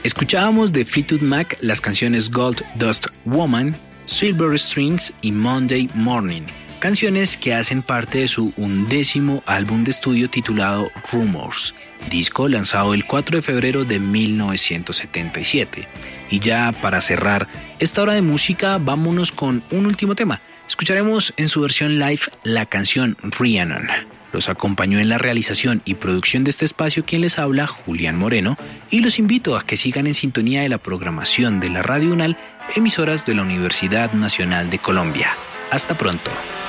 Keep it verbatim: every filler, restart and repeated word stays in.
Escuchábamos de Fleetwood Mac las canciones Gold Dust Woman, Silver Strings y Monday Morning, canciones que hacen parte de su undécimo álbum de estudio titulado Rumors, disco lanzado el cuatro de febrero de mil novecientos setenta y siete. Y ya para cerrar esta hora de música, vámonos con un último tema. Escucharemos en su versión live la canción Rhiannon. Los acompañó en la realización y producción de este espacio quien les habla, Julián Moreno, y los invito a que sigan en sintonía de la programación de la Radio UNAL, emisoras de la Universidad Nacional de Colombia. Hasta pronto.